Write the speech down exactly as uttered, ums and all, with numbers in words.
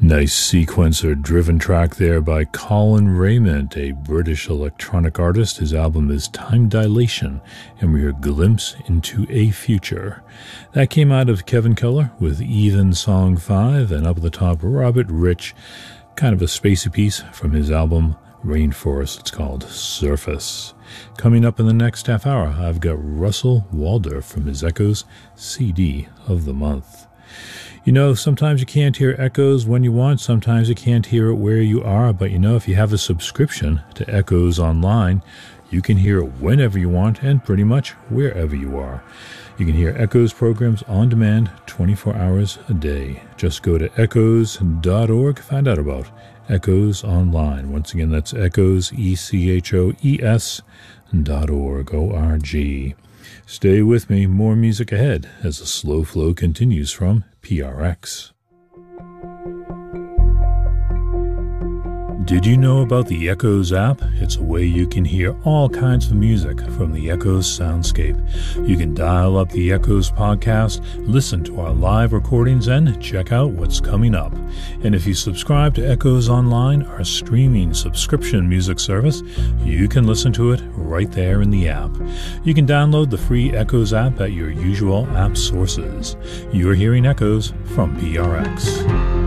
Nice sequencer-driven track there by Colin Raymond, a British electronic artist. His album is Time Dilation, and we heard Glimpse into a Future. That came out of Kevin Keller with Even Song five, and up at the top, Robert Rich, kind of a spacey piece from his album Rainforest. It's called Surface. Coming up in the next half hour, I've got Russell Walder from his Echoes C D of the Month. You know, sometimes you can't hear Echoes when you want, sometimes you can't hear it where you are, but you know, if you have a subscription to Echoes Online, you can hear it whenever you want and pretty much wherever you are. You can hear Echoes programs on demand twenty-four hours a day. Just go to echoes dot org, find out about Echoes Online. Once again, that's echoes, E C H O E S, dot org, O R G. Stay with me, more music ahead as the slow flow continues from P R X. Did you know about the Echoes app? It's a way you can hear all kinds of music from the Echoes soundscape. You can dial up the Echoes podcast, listen to our live recordings, and check out what's coming up. And if you subscribe to Echoes Online, our streaming subscription music service, you can listen to it right there in the app. You can download the free Echoes app at your usual app sources. You're hearing Echoes from P R X.